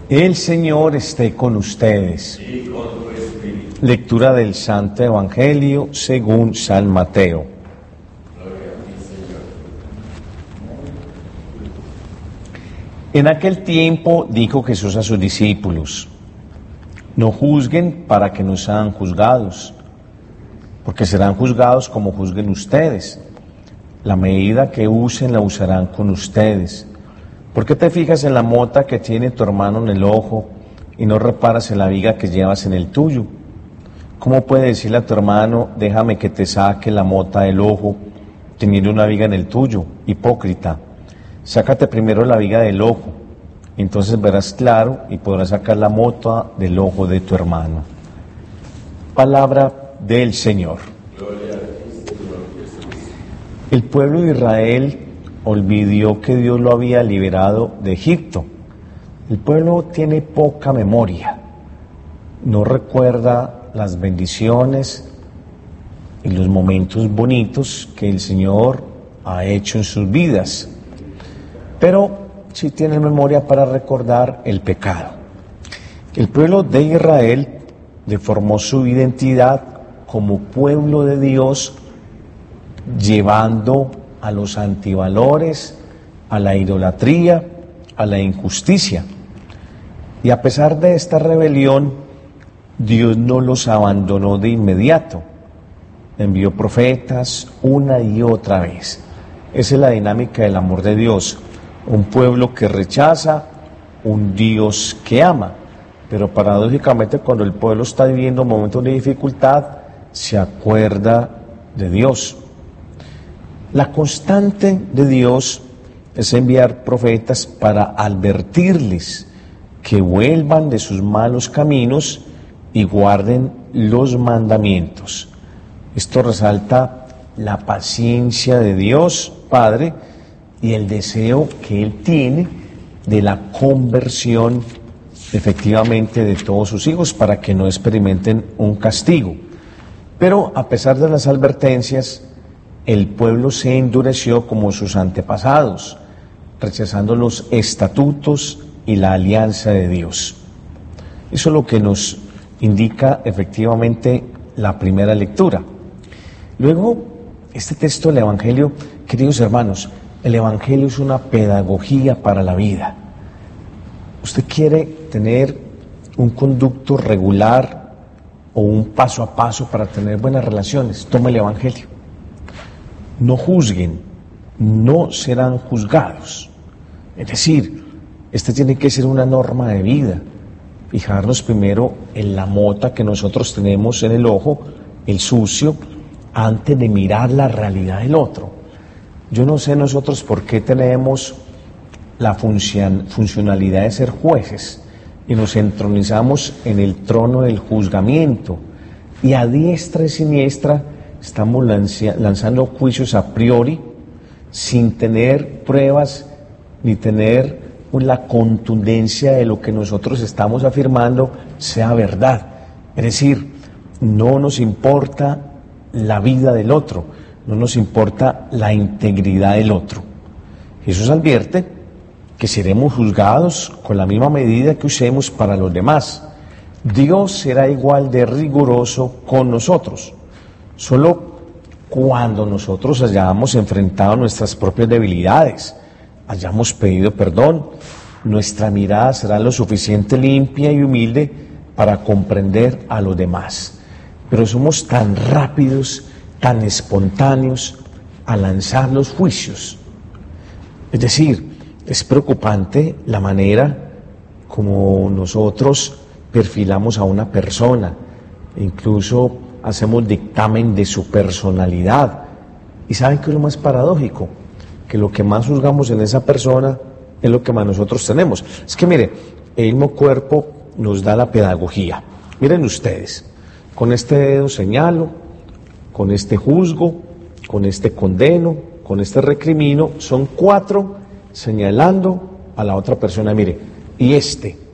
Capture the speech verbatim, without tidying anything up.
El Señor esté con ustedes. Y con tu espíritu. Lectura del Santo Evangelio según San Mateo. Gloria a ti, Señor. En aquel tiempo dijo Jesús a sus discípulos: no juzguen para que no sean juzgados, porque serán juzgados como juzguen ustedes. La medida que usen la usarán con ustedes. ¿Por qué te fijas en la mota que tiene tu hermano en el ojo y no reparas en la viga que llevas en el tuyo? ¿Cómo puedes decirle a tu hermano, déjame que te saque la mota del ojo, teniendo una viga en el tuyo? Hipócrita, sácate primero la viga del ojo, entonces verás claro y podrás sacar la mota del ojo de tu hermano. Palabra del Señor. Gloria a ti, Señor Jesús. El pueblo de Israel olvidó que Dios lo había liberado de Egipto. El pueblo tiene poca memoria, no recuerda las bendiciones y los momentos bonitos que el Señor ha hecho en sus vidas, pero sí tiene memoria para recordar el pecado. El pueblo de Israel deformó su identidad como pueblo de Dios, llevando a los antivalores, a la idolatría, a la injusticia. Y a pesar de esta rebelión, Dios no los abandonó de inmediato. Envió profetas una y otra vez. Esa es la dinámica del amor de Dios. Un pueblo que rechaza, un Dios que ama. Pero paradójicamente, cuando el pueblo está viviendo momentos de dificultad, se acuerda de Dios. La constante de Dios es enviar profetas para advertirles que vuelvan de sus malos caminos y guarden los mandamientos. Esto resalta la paciencia de Dios Padre y el deseo que Él tiene de la conversión efectivamente de todos sus hijos para que no experimenten un castigo. Pero a pesar de las advertencias, el pueblo se endureció como sus antepasados, rechazando los estatutos y la alianza de Dios. Eso es lo que nos indica efectivamente la primera lectura. Luego, este texto del Evangelio, queridos hermanos, el Evangelio es una pedagogía para la vida. Usted quiere tener un conducto regular o un paso a paso para tener buenas relaciones, tome el Evangelio. No juzguen, no serán juzgados. Es decir, esta tiene que ser una norma de vida. Fijarnos primero en la mota que nosotros tenemos en el ojo, el sucio, antes de mirar la realidad del otro. Yo no sé nosotros por qué tenemos la funcion, funcionalidad de ser jueces y nos entronizamos en el trono del juzgamiento y a diestra y siniestra estamos lanzia, lanzando juicios a priori sin tener pruebas ni tener la contundencia de lo que nosotros estamos afirmando sea verdad. Es decir, no nos importa la vida del otro, no nos importa la integridad del otro. Jesús advierte que seremos juzgados con la misma medida que usemos para los demás. Dios será igual de riguroso con nosotros. Solo cuando nosotros hayamos enfrentado nuestras propias debilidades, hayamos pedido perdón, nuestra mirada será lo suficiente limpia y humilde para comprender a los demás. Pero somos tan rápidos, tan espontáneos a lanzar los juicios. Es decir, es preocupante la manera como nosotros perfilamos a una persona, e incluso hacemos dictamen de su personalidad. ¿Y saben qué es lo más paradójico? Que lo que más juzgamos en esa persona es lo que más nosotros tenemos. Es que mire, el mismo cuerpo nos da la pedagogía. Miren ustedes, con este dedo señalo, con este juzgo, con este condeno, con este recrimino, son cuatro señalando a la otra persona. Mire, y este